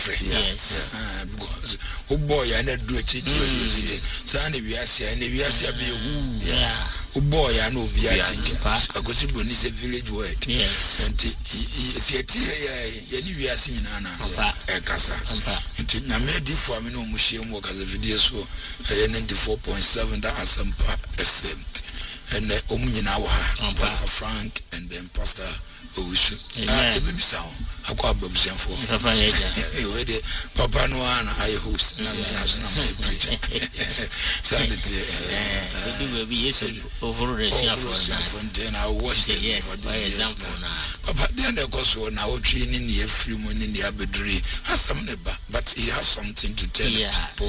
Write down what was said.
Yes. Because who boy and a do a cheat. Sandy, we are saying, we are saying, who boy and no be a tinker. A gossip is a village word. Yes. And we are seeing Anna, a casa. And I made it for me no museum work as a video so 94.7 that has some FM. And Pastor Frank and then Pastor Owusu. Baby sound. I got Bob for Papa Noan, I host. And I'm preaching. Will be over the then I watched it. Yes, by example. Papa, then there goes one now training the free money in the Abedry. Has some neighbor, but he has something to tell people.